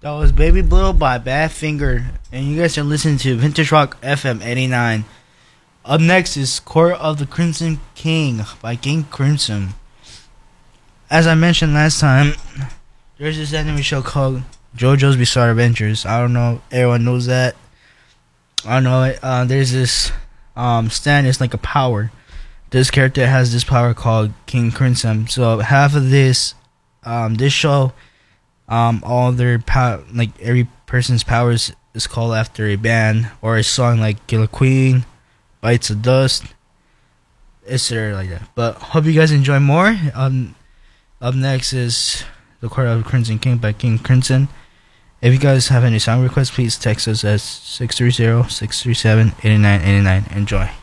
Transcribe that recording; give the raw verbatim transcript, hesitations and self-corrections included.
That was Baby Blue by Badfinger, and you guys are listening to Vintage Rock F M eighty-nine. Up next is Court of the Crimson King by King Crimson. As I mentioned last time, there's this anime show called JoJo's Bizarre Adventures. I don't know if everyone knows that. I don't know it. Uh, there's this um, stand, it's like a power. This character has this power called King Crimson. So half of this, um, this show, um, all their power, like every person's powers is called after a band or a song, like Killer Queen, Bites of Dust, et cetera like that. But hope you guys enjoy more. Um, up next is The Court of the Crimson King by King Crimson. If you guys have any song requests, please text us at six three zero, six three seven, eight nine eight nine. Enjoy.